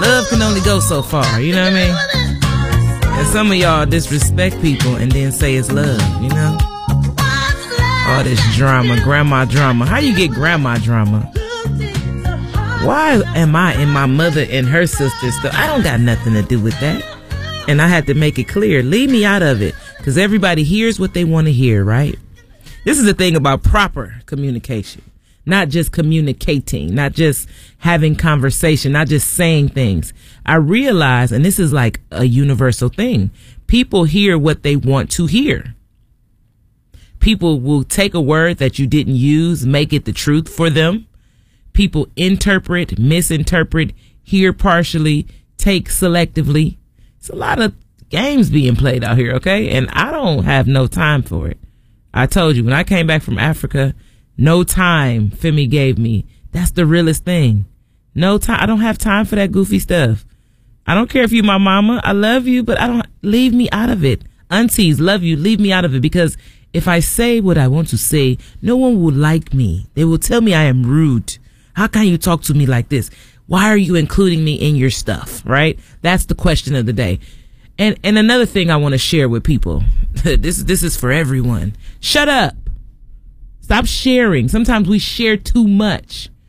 Love can only go so far, you know what I mean? And some of y'all disrespect people and then say it's love, you know? All this drama, grandma drama. How you get grandma drama? Why am I in my mother and her sister's stuff? I don't got nothing to do with that. And I had to make it clear. Leave me out of it. Because everybody hears what they want to hear, right? This is the thing about proper communication. Not just communicating, not just having conversation, not just saying things. I realize, and this is like a universal thing, people hear what they want to hear. People will take a word that you didn't use, make it the truth for them. People interpret, misinterpret, hear partially, take selectively. It's a lot of games being played out here, okay? And I don't have no time for it. I told you, when I came back from Africa, no time Femi gave me. That's the realest thing. No time. I don't have time for that goofy stuff. I don't care if you my mama. I love you, but leave me out of it. Aunties, love you. Leave me out of it, because if I say what I want to say, no one will like me. They will tell me I am rude. How can you talk to me like this? Why are you including me in your stuff? Right? That's the question of the day. And another thing I want to share with people. This is for everyone. Shut up. Stop sharing. Sometimes we share too much.